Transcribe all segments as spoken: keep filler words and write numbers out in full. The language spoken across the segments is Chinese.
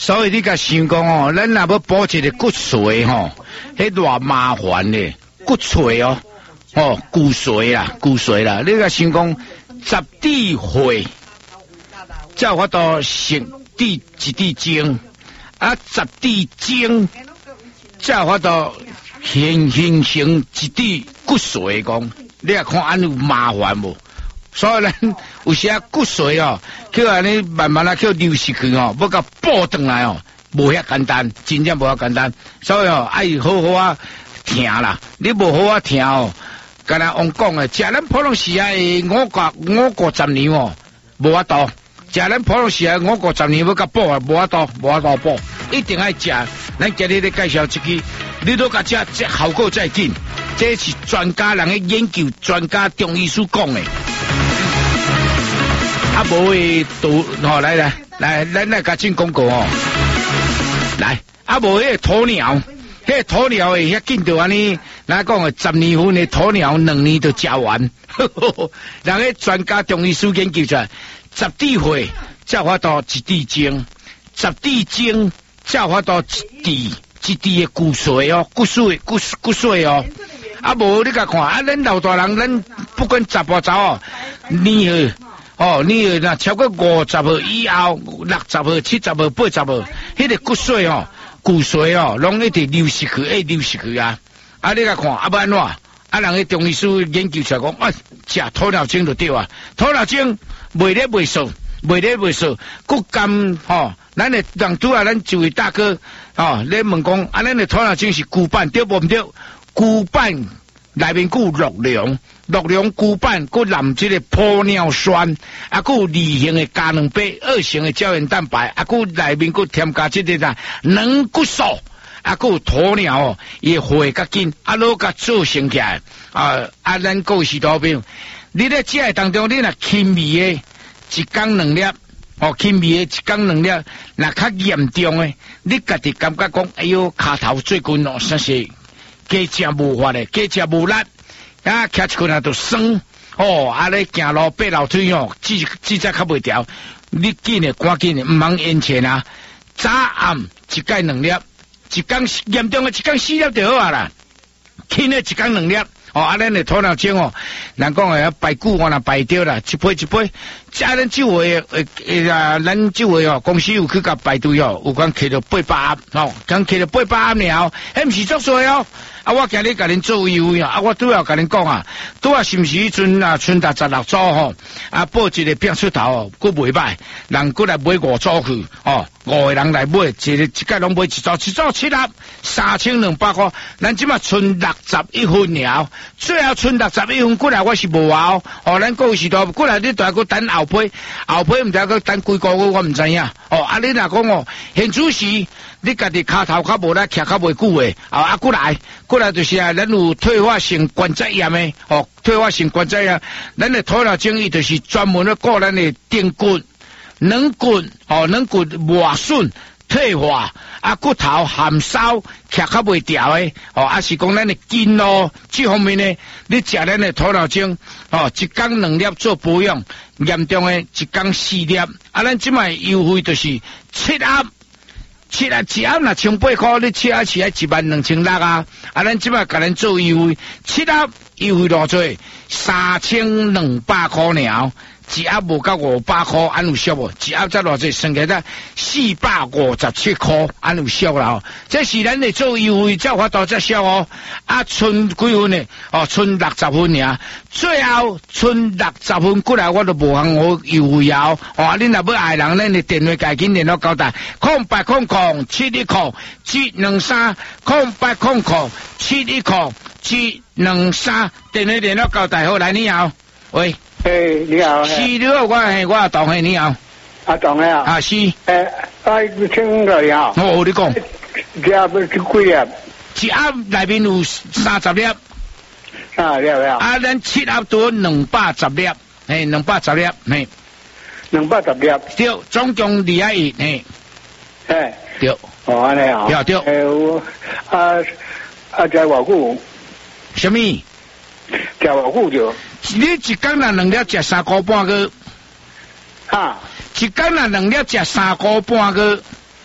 所以你甲想讲哦，咱若要补一个骨髓吼，迄偌麻烦咧，骨髓哦，哦骨髓啦，骨髓啦，你甲想讲十滴血，才有法度成滴一滴精，啊十滴精，才有法度形形成一滴骨髓讲，你啊看安有麻烦无？所以咱有时啊骨髓哦，叫安尼慢慢啊叫流失去哦，要甲补转来哦，无遐简单，真正无遐简单。所以哦，爱好好啊听啦，你无好啊听哦，敢若王讲诶，食咱普通时啊五角五角十年哦，无法度；食咱普通时啊五角十年要甲补啊，无法度，无法度补，一定爱食。咱今日咧介绍一支，你都甲食，这效果再紧。这是专家人嘅研究，专家中医师讲诶。啊，无诶，都吼来来来，咱来甲进广告哦。来，啊无迄个鸵鸟，迄个鸵鸟诶，遐紧就安尼，咱讲诶，十年份诶鸵鸟，两年就食完。人个专家中医师研究出来，十滴血才有法度一滴精，十滴精才有法度一滴一滴诶骨髓哦，骨髓骨骨髓哦。啊无你甲看，啊咱老大人，咱不管查甫查哦，年岁。哦，你若超过五十岁以后，六十岁、七十岁、八十岁，迄个骨髓哦、骨髓哦，拢一直流失去，会流失去啊！啊，你来看，啊，要安怎？啊，人个中医师研究出来讲，啊，食鸵鸟精就对啊，鸵鸟精袂咧袂数，袂咧袂数，骨干吼，咱诶人拄啊，咱一位大哥哦，咧问讲，啊，咱诶鸵鸟精是骨板对无毋对？骨板内面有六两。六两骨板，佮含这个玻尿酸，啊，佮有二型的胶囊白，二型的胶原蛋白，啊，佮内面佮添加这个啥软骨素，啊，佮有鸵鸟哦，伊血较紧，啊，攞甲做成起来，啊，啊，咱各位是多朋友，你咧食当中，你若轻微的，一缸两粒，哦，轻微的一缸两粒，若较严重的，你家己感觉讲，哎哟，骹头最近哦，真是加食无法的，加食无力。啊，徛一困啊，就酸哦！啊，咧行路爬楼梯哦，指指甲较袂调，你紧诶，赶紧诶，毋通延前啊！早暗一盖两粒，一工严重诶，一工四粒就好啊啦。轻诶，一工两粒哦，啊，咱诶鸵鸟精哦，人讲诶，排骨我若排掉啦，一杯一杯。啊，咱周围诶诶啊，咱周围哦，公司有去甲排队哦，有讲摕到八百盒哦，讲摕到八百盒了，迄毋是足多哦。啊！我今日甲恁做优惠啊！啊！我拄要甲恁讲啊，拄啊是毋是迄阵啊？春达十六组吼，啊报一个变出头哦，佫袂歹，人佫来买五组去哦，五个人来买，一个一届拢买一组，一组七粒，三千两百块。咱即马剩六十一分了，最后剩六十一分过来，我是无啊哦。哦，咱各位是多过来，你都要佫等后批，后批毋知佫等几个月，我毋知影。哦，啊你若讲哦，现主时。你家己骹头较无咧，徛较袂久诶，啊啊，过来，过来就是啊，咱有退化性关节炎诶，哦，退化性关节炎，咱诶鸵鸟精伊就是专门咧顾咱诶筋骨、软骨，哦，软骨磨损、退化，啊，骨头含烧，徛较袂调诶，哦，啊是讲咱诶筋咯，这方面呢，你食咱诶鸵鸟精，哦，一工两粒做保养，严重诶一工四粒，啊，咱即卖优惠就是七粒。七啊，一盒若千八块，你七啊是爱一万两千六啊！啊，咱即摆甲咱做优惠，七盒优惠偌济，三千两百块尔，一盒无到五百块，安有俗无？一盒才偌济，算起来四百五十七块，安有俗啦！这是咱咧做优惠，才有法度才俗哦。啊，剩几分呢？哦，剩六十分尔，最后剩六十分过来，我都无通我优惠啊！哦，恁若要爱人，咱的电话赶紧联络交代，空八空空七一空七两三，空八空空七一空七两三，电话联络交代好来，你好，喂。 诶，你好。 是你好，我系我阿唐，你好。 阿唐啊。 啊是。 诶，啊，请你好。 我你讲。 一盒要几几啊？ 一盒内面有三十粒。 三十粒啊。 啊，咱七盒多两百十粒，嘿，两百十粒，嘿。 两百十粒。 对，总共二啊一，嘿。 嘿。 对。 哦，安尼啊。 对对。 诶，我啊啊，在偌久？ 什么？ 食偌久就？ 你一工若两粒食三块半个， 哈， 一工若两粒食三块半个，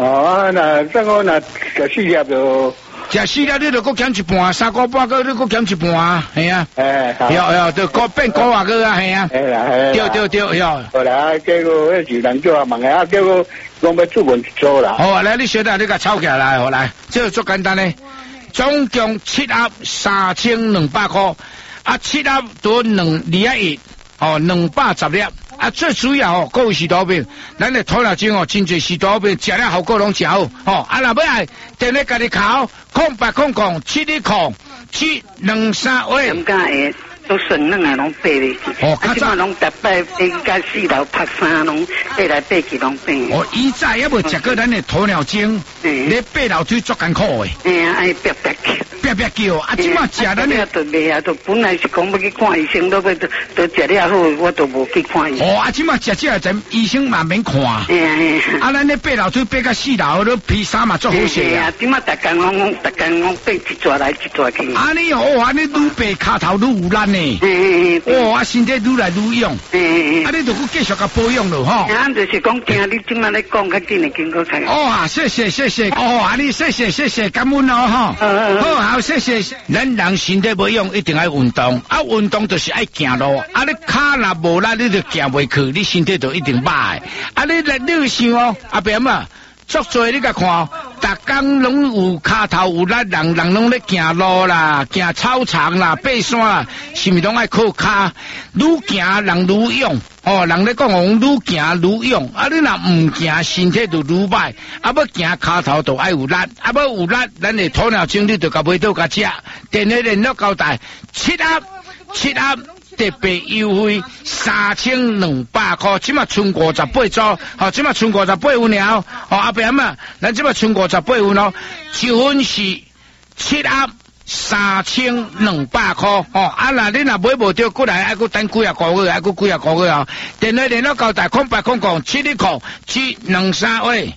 哦，那这个那食四粒就。 食四粒，你就搁减一半，三个半个你搁减一半啊，系啊。 哎， 有有，就搁变高啊个啊，系啊。 哎啦，哎。 对对对，有。 好啦，结果迄是人叫问下，结果讲要出门一组啦。 好啊，来你小弟你甲抄起来，好来，这个足简单嘞。总共七盒三千两百块，啊七盒多两二一，哦两百十粒。啊，最主要哦，各位士多兵，咱的鸵鸟精哦，真侪士多兵食了效果拢真好，哦，啊，若要爱，电咧家己考，空八空空七里空七两三位。 感觉会都顺软啊，拢爬袂去。哦，啊，即马拢逐摆爬甲四楼拍山，拢爬来爬去拢爬。 哦，以前也无食过咱的鸵鸟精，咧爬楼梯足艰苦的。 哎呀，爱爬爬去。 别别叫，啊！即马食咱的都袂啊，都本来是讲要去看医生，都要都都食了好，我都无去看医生。 哦，啊！即马食这阵医生嘛免看。哎呀，啊！咱咧爬楼梯爬到四楼，都披萨嘛做好势啊！即马逐工拢逐工拢爬一撮来一撮去。 啊！你哦，啊！你愈爬骹头愈有力呢。嗯哦，啊！身体愈来愈勇。嗯啊！你就搁继续甲保养咯，吼。 啊！就是讲听你即马咧讲较紧的经过开。 哦啊！谢谢谢谢。哦，啊！你谢谢谢谢，感恩哦，吼。嗯嗯。好。好，谢谢。咱人身体要用，一定要运动。啊，运动就是爱行路。啊，你脚若无力，你就行袂去，你身体就一定歹。啊，你来你想哦，阿伯嘛，足多你甲看哦，逐工拢有骹头有力，人人拢咧行路啦，行操场啦，爬山啦，是毋拢爱靠骹？愈行人愈勇。哦，人咧讲讲愈行愈勇，啊，你若唔行，身体就愈歹。啊，要行骹头就爱有力，啊，要有力，咱的鸵鸟精你就甲买到甲食。电话联络交代，七盒七盒特别优惠三千两百块，即马剩五十八组，哦，即马剩五十八份了，哦，阿伯啊，咱即马剩五十八份咯，一份是七盒。三千两百块哦，啊那你若买无着，过来还佫等几啊个月，还佫几啊个月哦。电话联络交代空八空空七零空七两三喂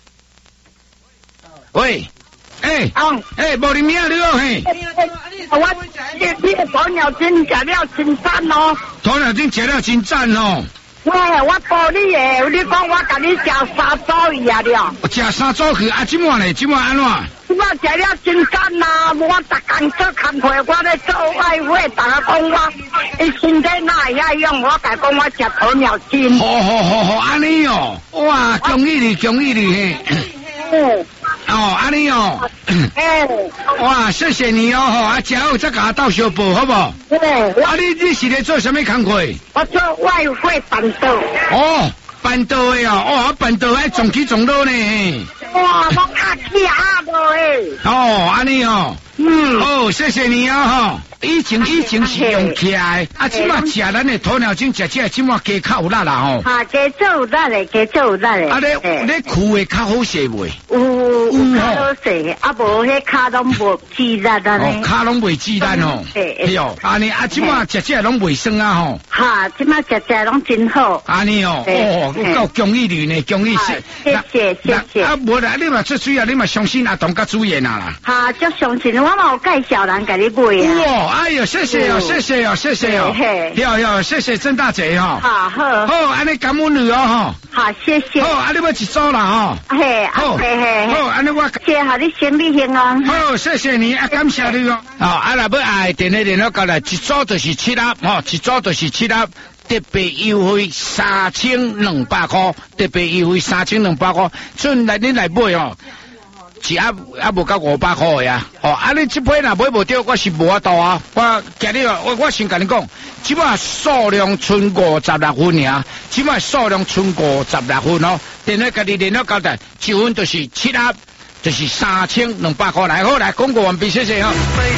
喂，诶，诶，无你名你好嘿。 我你你鸵鸟精食了真赞哦。 鸵鸟精食了真赞哦。 喂，我报你诶，你讲我甲你食三组伊啊了。 食三组去啊？即满咧，即满安怎？ 即满食了真干呐！我逐工做工课，我咧做爱会，大家讲我，伊身体哪会遐用？我甲讲我食鸵鸟精。 好好好好，安尼哦，哇，恭喜你，恭喜你嘿。嗯。哦，安尼哦。哎。哇，谢谢你哦，吼，啊，食好再甲我倒小报，好不？对。啊，你你是咧做什么工课？ 我做外汇办道。 哦。办道的哦，哦，办道还总起总落呢。 哇，我卡起啊无诶。 哦，安尼哦。嗯。哦，谢谢你哦，吼。以前以前是用起来，啊，即马食咱的鸵鸟精食起来，即马加较有力啦吼。 啊，加做有力嘞，加做有力嘞。 啊，你你裤会较好势袂？ 有有较好势，啊无迄骹拢无肌力啊呢。 哦，骹拢袂肌力哦。对哦，安尼啊，即马食起来拢袂酸啊吼。 哈，即马食起来拢真好。 安尼哦，哦，够恭喜你呢，恭喜谢谢谢谢。 啊，无啦，你嘛最主要，你嘛相信阿东甲主演啊啦。 哈，足相信，我嘛有介绍人甲你买啊。 哎呦，谢谢哦，谢谢哦，谢谢哦，有有，谢谢郑大姐哈。 好好， 好，安尼感恩你哦哈。 好，谢谢。 好，安尼要一组啦哈。 嘿，好，嘿嘿， 好，安尼我谢谢你生理兴哦。 好，谢谢你，啊，感谢你哦。哦，啊，若要爱电话联络过来，一组就是七粒，吼，一组就是七粒，特别优惠三千两百块，特别优惠三千两百块，所以来你来买哦。是啊啊无到五百块的呀，哦，啊你这批若买无到，我是无法度啊。我今日我我先甲你讲，即摆数量剩五十六份尔，即摆数量剩五十六份哦。电话家己联络交代，一份就是七盒，就是三千两百块来，好来广告完毕，谢谢哈。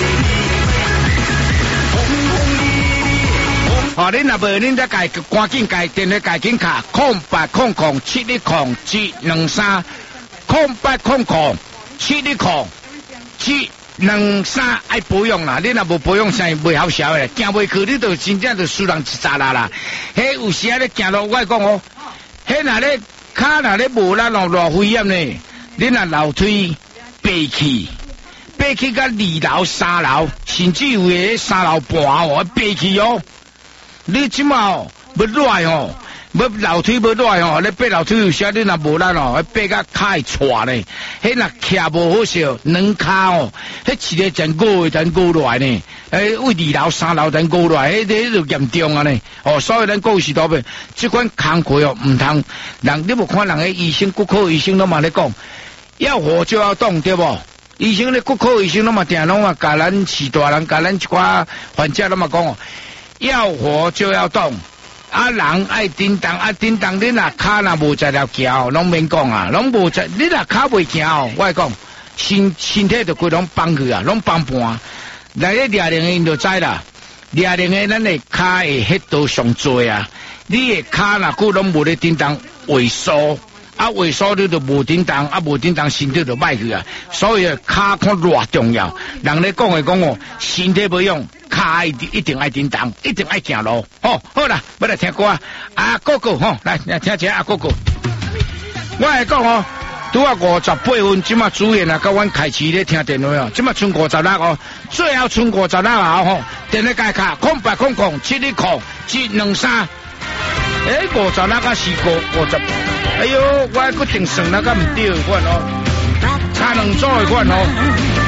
哦，恁若无恁再改，赶紧改电话改紧卡，空八空空七一空七两三，空八空空。七里空七两三爱保养啦，你若无保养，啥袂好笑诶，行袂去，你就真正就输人一扎啦啦。迄有时啊咧行路，我讲哦，迄若咧骹若咧无力咯，偌危险呢。你若楼梯爬起，爬起到二楼、三楼，甚至有诶三楼半哦，爬起哦。你即马哦要赖哦， 要楼梯要落吼，你爬楼梯有时你若无力哦，爬甲骹会挫呢。迄若徛无好势，两骹哦，迄一个真高会真高落来呢。诶，为二楼三楼真高落来，迄迄就严重啊呢。哦，所以咱讲是多边，即款工课哦，唔通人你无看人诶医生、骨科医生拢嘛咧讲，要活就要动，对无？医生咧骨科医生拢嘛定拢啊，甲咱饲大人，甲咱一寡患者拢嘛讲哦，要活就要动。啊，人爱叮当，啊叮当，你若骹若无在了行，拢免讲啊，拢无在，你若骹袂行哦，我讲身身体就规拢放去啊，拢放半。来咧掠灵因就知啦，掠灵的咱的骹会迄度上多啊，你的骹若久拢无咧叮当萎缩，啊萎缩你就无叮当，啊无叮当身体就歹去啊，所以骹看偌重要。人咧讲的讲哦，身体不用。卡一定一定爱叮当，一定爱行路。哦，好啦，要来听歌啊！阿哥哥吼，来来听听阿哥哥。我来讲哦，拄啊五十八分，即马主任啊，甲阮开市咧听电话哦，即马剩五十六哦，最后剩五十六啊吼，电话改卡空八空空七一空七两三，诶，五十六啊四个五十，哎呦，我搁定算那个唔对款哦，差两组的款哦。